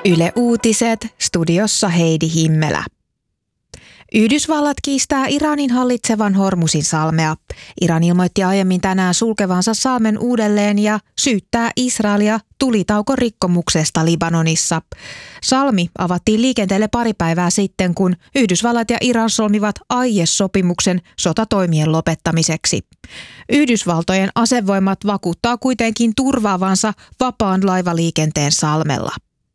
Yle Uutiset, studiossa Heidi Himmelä. Yhdysvallat kiistää Iranin hallitsevan Hormuzin salmea. Iran ilmoitti aiemmin tänään sulkevansa salmen uudelleen ja syyttää Israelia tulitaukorikkomuksesta Libanonissa. Salmi avattiin liikenteelle pari päivää sitten, kun Yhdysvallat ja Iran solmivat aiesopimuksen sotatoimien lopettamiseksi. Yhdysvaltojen asevoimat vakuuttaa kuitenkin turvaavansa vapaan laivaliikenteen salmella.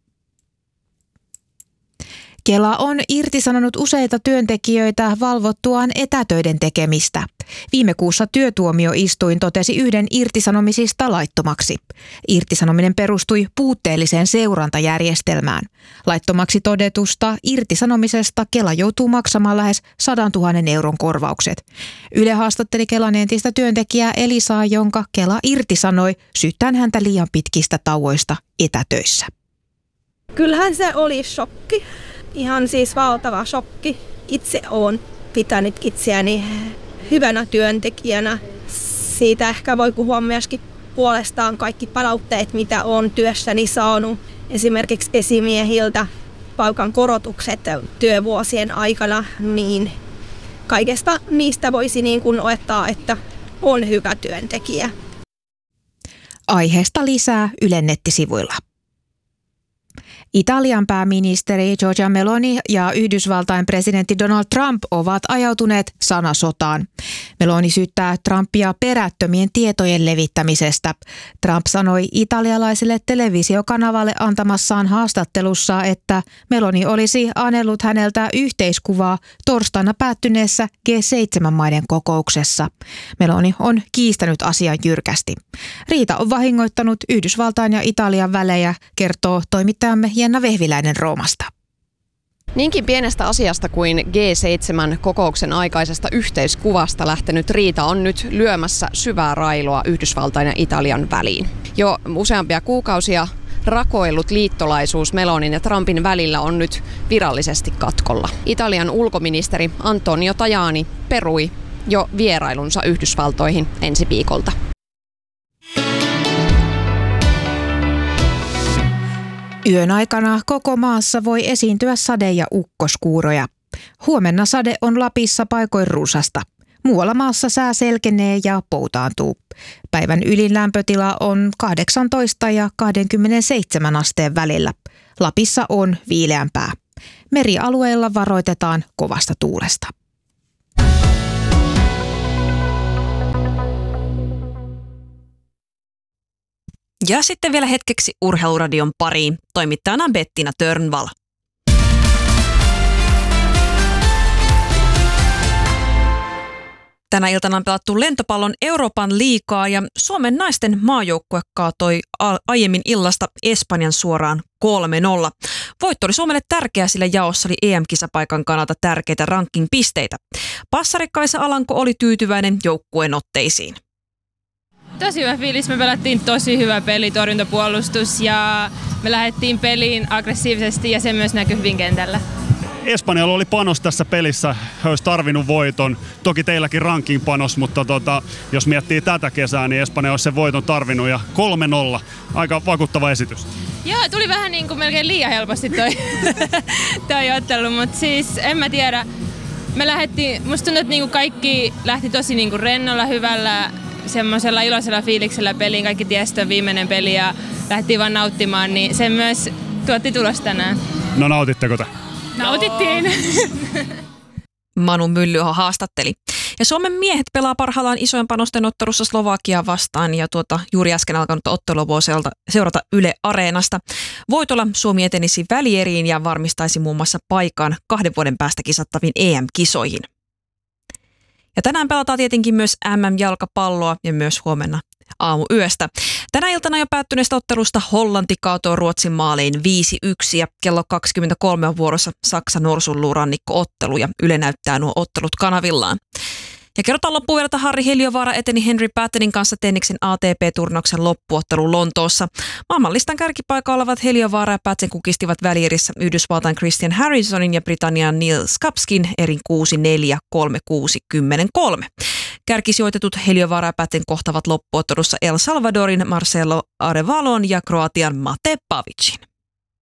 Kela on irtisanonut useita työntekijöitä valvottuaan etätöiden tekemistä. Viime kuussa työtuomioistuin totesi yhden irtisanomisista laittomaksi. Irtisanominen perustui puutteelliseen seurantajärjestelmään. Laittomaksi todetusta irtisanomisesta Kela joutuu maksamaan lähes 100 000 euron korvaukset. Yle haastatteli Kelan entistä työntekijää Elisaa, jonka Kela irtisanoi syyttäen häntä liian pitkistä tauoista etätöissä. Kyllähän se oli shokki. Ihan siis valtava shokki. Itse olen pitänyt itseäni hyvänä työntekijänä. Siitä ehkä voi puhua myöskin puolestaan kaikki palautteet, mitä olen työssäni saanut. Esimerkiksi esimiehiltä palkan korotukset työvuosien aikana, niin kaikesta niistä voisi niin kuin olettaa, että on hyvä työntekijä. Aiheesta lisää Ylen nettisivuilla. Italian pääministeri Giorgia Meloni ja Yhdysvaltain presidentti Donald Trump ovat ajautuneet sanasotaan. Meloni syyttää Trumpia perättömien tietojen levittämisestä. Trump sanoi italialaiselle televisiokanavalle antamassaan haastattelussa, että Meloni olisi anellut häneltä yhteiskuvaa torstaina päättyneessä G7-maiden kokouksessa. Meloni on kiistänyt asian jyrkästi. Riita on vahingoittanut Yhdysvaltain ja Italian välejä, kertoo toimittajamme Jenna Vehviläinen Roomasta. Niinkin pienestä asiasta kuin G7-kokouksen aikaisesta yhteiskuvasta lähtenyt riita on nyt lyömässä syvää railoa Yhdysvaltain ja Italian väliin. Jo useampia kuukausia rakoillut liittolaisuus Melonin ja Trumpin välillä on nyt virallisesti katkolla. Italian ulkoministeri Antonio Tajani perui jo vierailunsa Yhdysvaltoihin ensi viikolta. Yön aikana koko maassa voi esiintyä sade- ja ukkoskuuroja. Huomenna sade on Lapissa paikoin runsasta. Muualla maassa sää selkenee ja poutaantuu. Päivän ylin lämpötila on 18 ja 27 asteen välillä. Lapissa on viileämpää. Merialueilla varoitetaan kovasta tuulesta. Ja sitten vielä hetkeksi Urheiluradion pariin. Toimittajana Bettina Törnvall. Tänä iltana on pelattu lentopallon Euroopan liigaa ja Suomen naisten maajoukkue kaatoi aiemmin illasta Espanjan suoraan 3-0. Voitto oli Suomelle tärkeä, sillä jaossa oli EM-kisapaikan kannalta tärkeitä ranking-pisteitä. Passari Kaisa Alanko oli tyytyväinen joukkueen otteisiin. Tosi hyvä fiilis. Me pelattiin tosi hyvä peli, torjuntapuolustus ja me lähdettiin peliin aggressiivisesti ja se myös näkyi hyvin kentällä. Espanjalla oli panos tässä pelissä, he olisi tarvinnut voiton. Toki teilläkin ranking-panos, mutta jos miettii tätä kesää, niin Espanja olisi sen voiton tarvinnut ja 3-0. Aika vakuuttava esitys. Joo, tuli vähän niin kuin melkein liian helposti toi ottelu, mutta siis en mä tiedä. Musta tuntuu, että niinku kaikki lähti tosi niinku rennolla, hyvällä, semmoisella iloisella fiiliksellä peliin. Kaikki tiesi, että viimeinen peli ja lähtiin vaan nauttimaan, niin se myös tuotti tulos tänään. No nautitteko te? Nautittiin. Manu Myllyho haastatteli. Ja Suomen miehet pelaa parhaillaan isojen panosten ottelussa Slovakiaa vastaan ja juuri äsken alkanut ottelua voi seurata Yle Areenasta. Voitolla Suomi etenisi välieriin ja varmistaisi muun muassa paikan 2 vuoden päästä kisattaviin EM-kisoihin. Ja tänään pelataan tietenkin myös MM-jalkapalloa ja myös huomenna aamuyöstä. Tänä iltana jo päättyneestä ottelusta Hollanti kaatoi Ruotsin maaliin 5-1 ja kello 23 on vuorossa Saksa-Norsunluurannikko-ottelu ja Yle näyttää nuo ottelut kanavillaan. Ja kerrotaan loppuun vielä, että Harri Heliövaara eteni Henry Pattonin kanssa tenniksen ATP-turnauksen loppuottelu Lontoossa. Maailmanlistan kärkipaikalla olevat Heliövaara ja Patton kukistivat välierissä Yhdysvaltain Christian Harrisonin ja Britannian Neil Skapskin erin 6-4-3-6-10-3. Kärkisijoitetut Heliövaara ja Patton kohtavat loppuottelussa El Salvadorin Marcelo Arevalon ja Kroatian Mate Pavicin.